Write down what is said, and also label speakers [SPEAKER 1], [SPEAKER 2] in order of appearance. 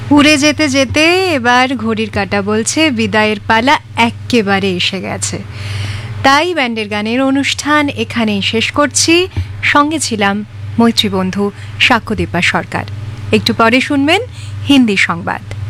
[SPEAKER 1] উড়ে যেতে যেতে এবার ঘড়ির কাঁটা বলছে বিদায়ের পালা এক্কেবারে এসে গেছে। তাই ব্যান্ডের গানের অনুষ্ঠান এখানেই শেষ করছি। সঙ্গে ছিলাম মৈত্রী বন্ধু সাক্ষ্যদীপা সরকার। একটু পরে শুনবেন হিন্দি সংবাদ।